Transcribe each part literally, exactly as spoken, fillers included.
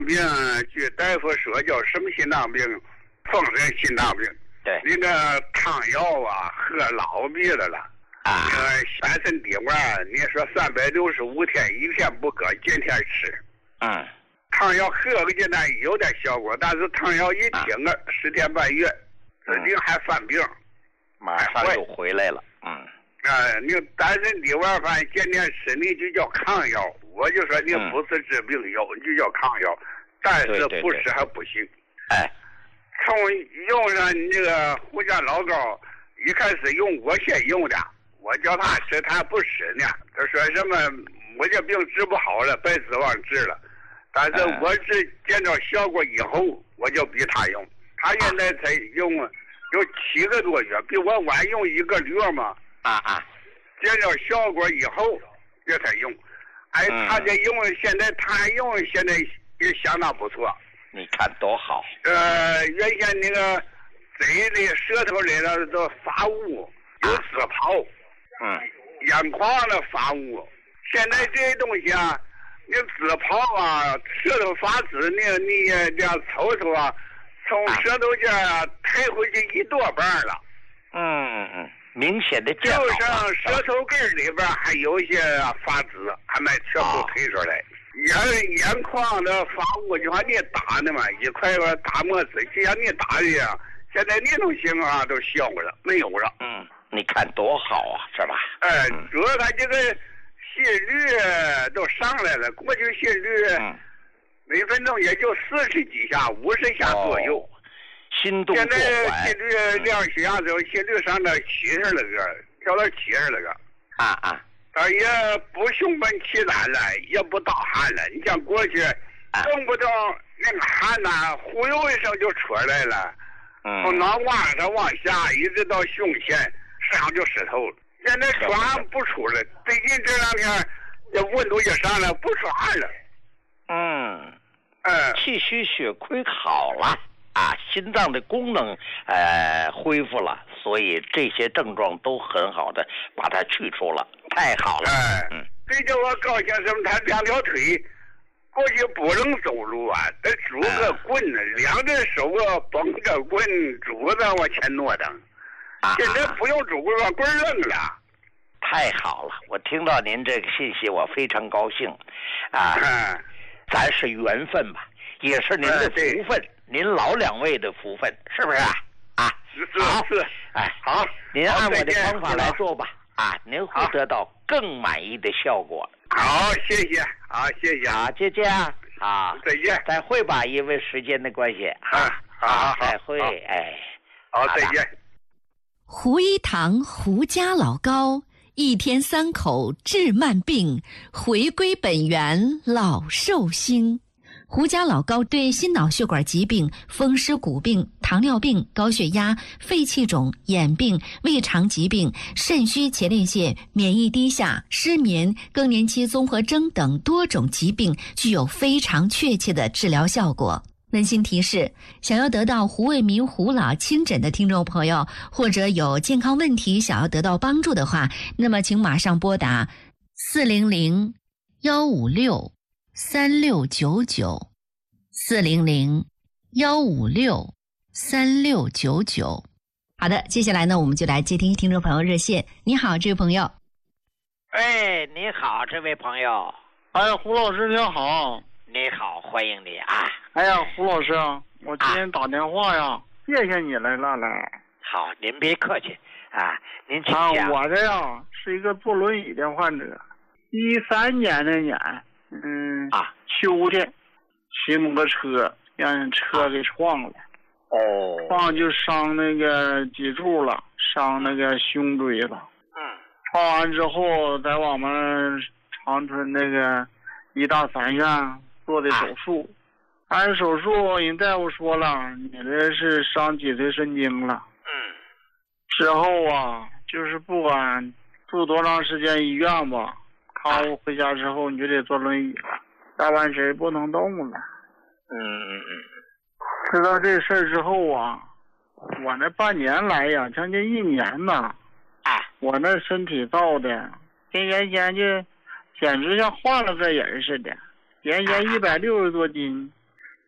病，据大夫说叫什么心脏病？风湿心脏病。 对。 那个汤药啊，喝老逼的了。 啊。 那个全身滴丸，你说三百六十五天，一天不搁，天天吃。 嗯。 汤药喝个简单有点效果，但是汤药一停了，十天半月，指定还犯病， 马上又回来了。嗯。 啊，你单身滴丸饭天天吃，你就叫抗药。我就说你不是治病药，你就叫抗药，但是不吃还不行。 哎， 从用上你这个胡家老膏，一开始用我先用的，我叫他吃，他不吃呢。他说什么我这病治不好了，白指望治了。但是我是见到效果以后，我就比他用。他现在才用有七个多月，比我晚用一个月嘛。 啊啊！ 见到效果以后，这才用。哎， 嗯、 他这用现在他用现在也相当不错。 你看多好。 呃，原先那个嘴里、舌头里的都发乌，有紫泡， 嗯， 眼眶的发乌。现在这些东西啊，你紫泡啊，舌头发紫，你你这样抽抽啊，从舌头这儿抬回去一多半了。 嗯嗯嗯。明显的就像舌头根里边还有一些发紫，还没全部推出来。眼眼眶的发乌就像你打的嘛，一块块打沫子，就像你打的呀。现在那种情况都消了，没有了。 嗯，你看多好啊，是吧？ 哎，主要他这个心率都上来了，过去心率每分钟也就四十几下、五十下左右。 哦，心动现在心率量血压之后，心率上到七十来个，跳到七十来个。 啊啊！ 他也不胸闷气短了，也不盗汗了。你像过去，动不动那个汗呐，忽悠一声就出来了， 嗯， 从脑瓜上往下一直到胸前，身上就湿透了。现在出汗不出了，最近这两天这温度一上来，不出汗了。 嗯， 嗯， 气虚血亏好了。啊，心脏的功能呃恢复了，所以这些症状都很好的把它去除了，太好了。 哎，嗯，最叫我高兴什么？他两条腿过去不能走路啊，得拄个棍子，嗯、两只手啊绷着棍，拄着往前挪腾。啊，现在不用拄棍，把棍扔了。 太好了，我听到您这个信息，我非常高兴。啊，嗯、咱是缘分吧，也是您的福分。嗯，您老两位的福分，是不是啊？啊， 好，是， 哎， 好， 您按我的方法来做吧，啊，您会得到更满意的效果。 好，谢谢，好，谢谢， 好，就这样，好， 再见， 再会吧，因为时间的关系， 啊，好， 再会，哎， 好，再见。 胡一堂胡家老高，一天三口治慢病，回归本源老寿星。胡家老高对心脑血管疾病、风湿骨病、糖尿病、高血压、肺气肿、眼病、胃肠疾病、肾虚前列腺、免疫低下、失眠、更年期综合征等多种疾病具有非常确切的治疗效果。温馨提示，想要得到胡卫民胡老亲诊的听众朋友，或者有健康问题想要得到帮助的话，那么请马上拨打四零零幺五六三六九九四零零幺五六三六九九。好的，接下来呢，我们就来接听听众朋友热线。你好，这位朋友。 哎，你好，这位朋友。 哎呀，胡老师您好。 你好，欢迎你啊。 哎呀，胡老师，我今天打电话呀，啊、谢谢你来了来。 好，您别客气啊，您请讲。 啊，我这呀是一个坐轮椅的患者，一三年那年，嗯啊， 秋天，骑摩托车让车给撞了。 哦。 撞就伤那个脊柱了，伤那个胸椎了。 嗯。 撞完之后，在我们长春那个医大三院做的手术。啊按手术，人大夫说了，你这是伤脊髓神经了。 嗯。 之后啊，就是不管住多长时间医院吧，康复回家之后你就得坐轮椅了，下半身不能动了。 嗯嗯嗯。 知道这事儿之后啊，我那半年来呀，将近一年呐， 啊， 我那身体造的跟原先就简直像换了个人似的，原先一百六十多斤。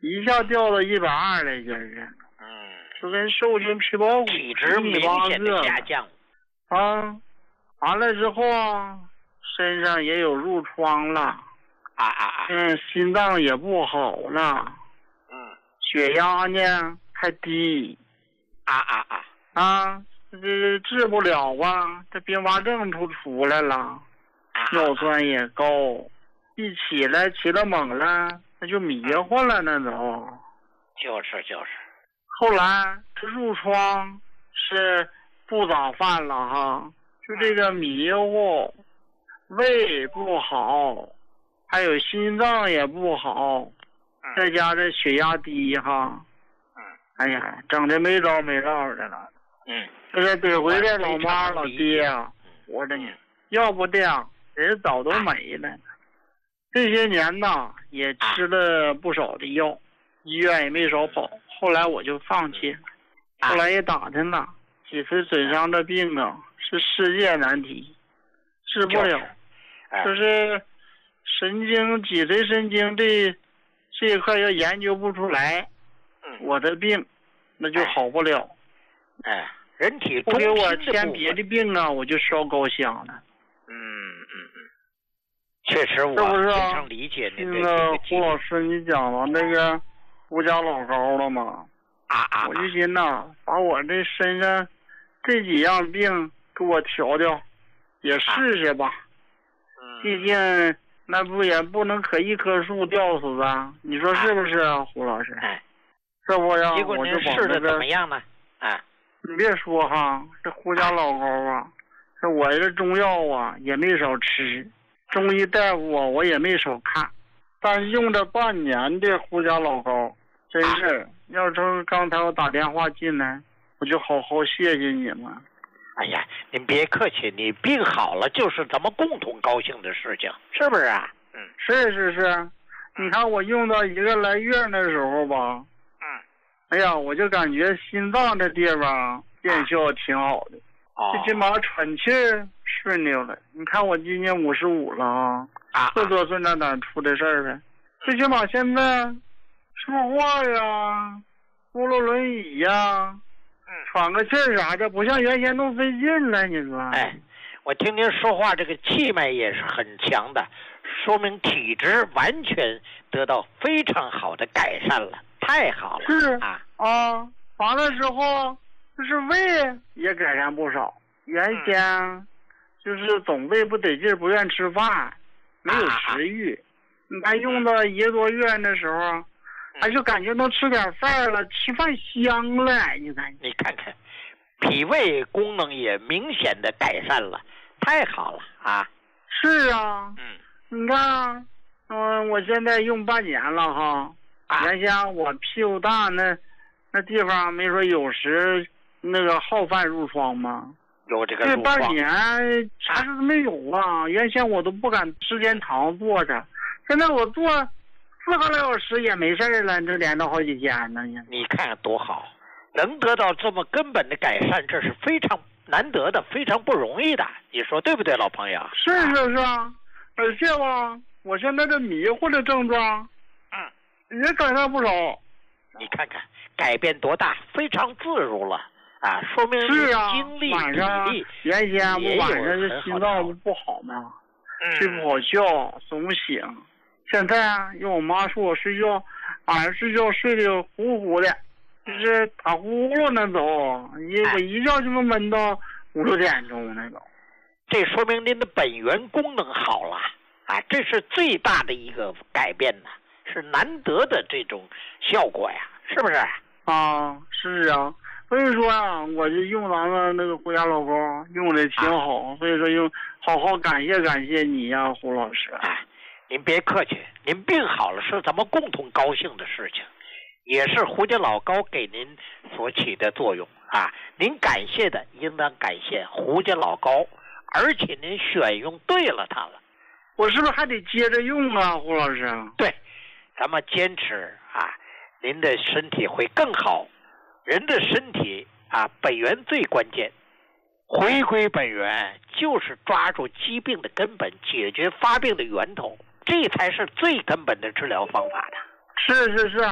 一下掉到一百二来斤儿， 嗯， 就跟瘦进皮包骨， 体质明显的下降。 啊，完了之后啊，身上也有褥疮了， 啊啊啊， 嗯，心脏也不好了， 嗯， 血压呢还低， 啊啊啊， 啊，这治不了啊，这并发症都出来了，尿酸也高，一起来起了猛了，那就迷糊了，那都。 就是就是。 后来这褥疮是不早犯了哈，就这个迷糊，胃不好，还有心脏也不好，再加这血压低哈，哎呀，整的没招没落的了。 嗯， 这个得回来老妈老爹啊，活着呢，要不这样人早都没了。这些年呐，也吃了不少的药，医院也没少跑。后来我就放弃了，后来也打听了，脊髓损伤的病啊是世界难题，治不了。就是神经脊髓神经这这一块要研究不出来，我的病那就好不了。 哎，人体不给我添别的病啊，我就烧高香了。 嗯嗯嗯，确实我非常理解您的这个。那个胡老师，你讲到那个胡家老高了吗？ 啊啊！ 我就寻呐，把我这身上这几样病给我调调，也试试吧。 嗯。 毕竟那不也不能可一棵树吊死啊？你说是不是啊，胡老师？ 哎。 这不呀？ 结果您试的怎么样呢？啊。 你别说哈，这胡家老高啊，这我这中药啊也没少吃，中医大夫啊我也没少看，但是用这半年的胡家老高，真是，要说刚才我打电话进来，我就好好谢谢你们。 哎呀，您别客气，你病好了就是咱们共同高兴的事情，是不是啊？嗯， 是是是，你看我用到一个来月的时候吧。哎呀，我就感觉心脏这地方见效挺好的， 哦， 最起码喘气顺溜了。你看我今年五十五了啊，四多岁那哪出的事儿呗？最起码现在说话呀，坐了轮椅呀，喘个气儿啥的，不像原先那么费劲了。你说？ 哎，我听您说话，这个气脉也是很强的，说明体质完全得到非常好的改善了。太好了， 是啊啊，完了之后就是胃也改善不少。原先、嗯、就是总胃不得劲，不愿吃饭，没有食欲。啊、你看用到一个多月的时候，嗯、还就感觉能吃点饭了，吃饭香了。你看， 你看看，脾胃功能也明显的改善了，太好了啊！ 是啊，嗯，你看，嗯、呃，我现在用半年了哈。原先我屁股大那那地方没说有时那个好犯褥疮吗？ 有这个这半年啥事都没有啊！原先我都不敢时间长坐着，现在我坐四个来小时也没事了，这连着好几天呢。 你看多好，能得到这么根本的改善，这是非常难得的，非常不容易的。你说对不对，老朋友？ 是是是啊，而且吧，我现在这迷糊的症状。也改善不少， 你看看改变多大，非常自如了啊！说明是啊， 精力晚上原先不晚上这心脏不好嘛， 嗯、 睡不好觉，总醒。现在啊，用我妈说我睡觉，晚上睡觉睡得呼呼的，就是打呼噜那都，一我一觉就能闷到五六点钟那种。 这说明您的本源功能好了啊！这是最大的一个改变呢。是难得的这种效果呀，是不是？ 啊，是啊，所以说啊，我就用咱们那个胡家老高用的挺好，啊、所以说用好好感谢感谢你呀、啊，胡老师。 哎，您别客气，您病好了是咱们共同高兴的事情，也是胡家老高给您所起的作用啊。您感谢的应当感谢胡家老高，而且您选用对了它了。 我是不是还得接着用啊，胡老师？ 对。咱们坚持啊，您的身体会更好。人的身体啊，本源最关键，回归本源就是抓住疾病的根本，解决发病的源头，这才是最根本的治疗方法的。 是是是，